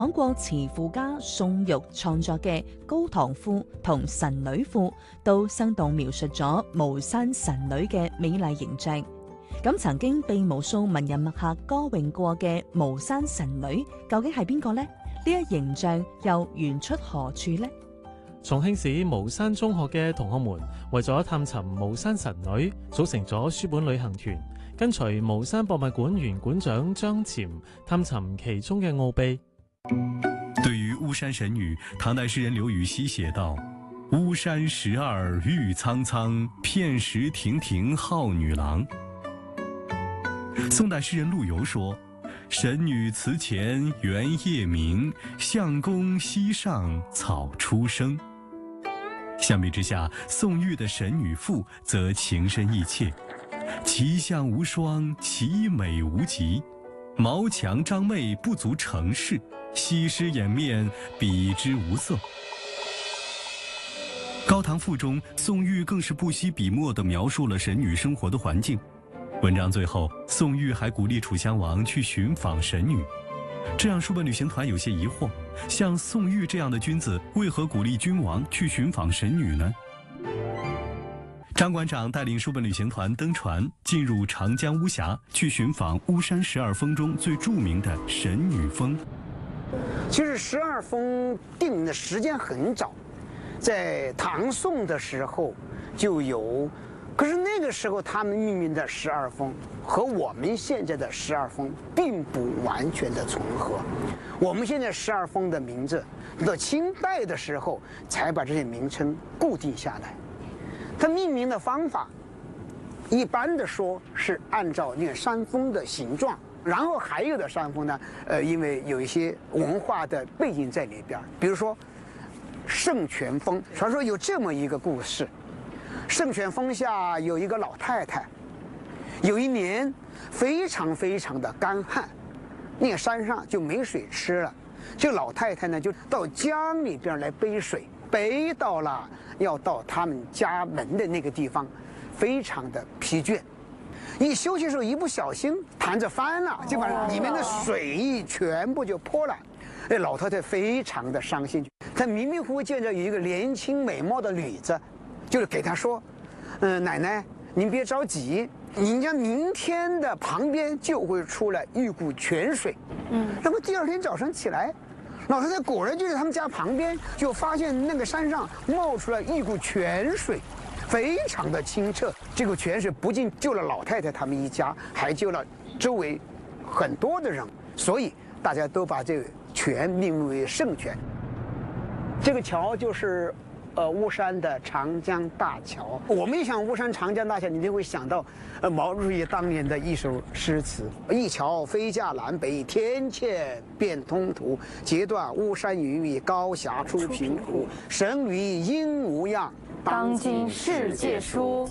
講過詞賦家宋玉創作嘅《高唐賦》同《神女賦》，都生動描述咗巫山神女嘅美麗形象。咁曾經被無數文人墨客歌詠過嘅巫山神女，究竟係邊個呢？呢一形象又源出何處呢？ 重慶市巫山中學嘅同學們為咗探尋巫山神女，組成咗書本旅行團，跟隨巫山博物館原館長張潛探尋其中嘅奧秘。 對於巫山神女，唐代詩人劉禹錫寫道：巫山十二玉蒼蒼，片石亭亭號女郎。宋代詩人陆游說：神女祠前圓夜明，相公溪上草初生。相比之下，宋玉的《神女赋》则情深意切，其相无双，其美无极，毛强张媚不足成事，西施掩面比之无色。《高唐赋》中，宋玉更是不惜笔墨地描述了神女生活的环境。文章最后，宋玉还鼓励楚襄王去寻访神女，这让书本旅行团有些疑惑：像宋玉这样的君子，为何鼓励君王去寻访神女呢？张馆长带领书本旅行团登船，进入长江巫峡，去寻访巫山12峰中最著名的神女峰。 其实12峰定的时间很早，在唐宋的时候就有。可是那个时候，他们命名的12峰和我们现在的12峰并不完全的重合。我们现在12峰的名字，到清代的时候才把这些名称固定下来。它命名的方法，一般的说是按照那个山峰的形状，然后还有的山峰呢，因为有一些文化的背景在里边，比如说圣泉峰，传说有这么一个故事。圣泉峰下有一个老太太，有一年非常非常的干旱，那个山上就没水吃了。这个老太太呢，就到江里边来背水，背到了要到他们家门的那个地方，非常的疲倦。一休息的时候，一不小心弹着翻了，就把里面的水全部就泼了。那老太太非常的伤心，她迷迷糊糊见着有一个年轻美貌的女子。就是给他说，奶奶，您别着急，您家明天的旁边就会出来一股泉水。然后第二天早上起来，老太太果然就在他们家旁边，就发现那个山上冒出来一股泉水，非常的清澈。这个泉水不仅救了老太太他们一家，还救了周围很多的人，所以大家都把这个泉命名为圣泉。这个桥就是巫山的长江大桥。我们一想巫山长江大桥，你就会想到毛主席当年的一首诗词：一桥飞架南北，天堑变通途。截断巫山云雨，高峡出平湖。神女应无恙， 当今世界书。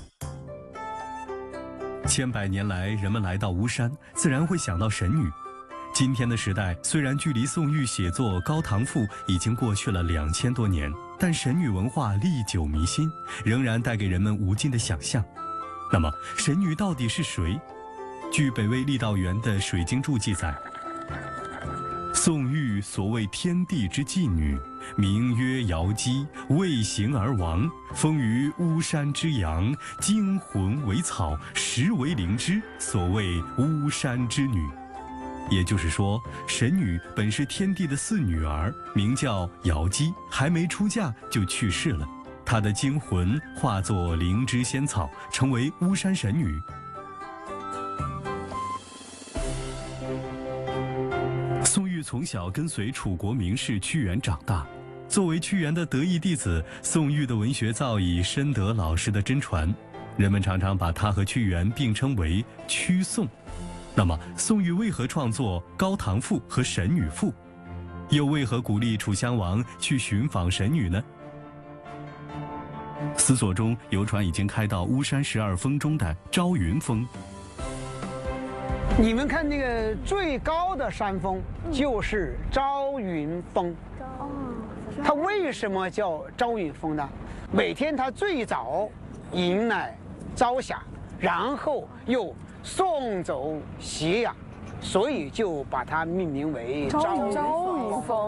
千百年来，人们来到巫山，自然会想到神女。今天的时代，虽然距离宋玉写作《高唐赋》已经过去了2000多年，但神女文化历久弥新，仍然带给人们无尽的想象。那么，神女到底是谁？据北魏郦道元的《水经注》记载，宋玉所谓天地之妓女，名曰瑶姬，为行而亡，封于巫山之阳，精魂为草，实为灵芝，所谓巫山之女。也就是说，神女本是天帝的四女儿，名叫瑶姬，还没出嫁就去世了。她的精魂化作灵芝仙草，成为巫山神女。宋玉从小跟随楚国名士屈原长大，作为屈原的得意弟子，宋玉的文学造诣深得老师的真传，人们常常把他和屈原并称为屈宋。那么，宋玉为何创作《高唐赋》和《神女赋》？又为何鼓励楚襄王去寻访神女呢？思索中，游船已经开到巫山12峰中的朝云峰。 你们看那个最高的山峰就是朝云峰。它为什么叫朝云峰呢？每天它最早迎来朝霞，然后又送走斜阳，所以就把它命名为朝云。 迎风。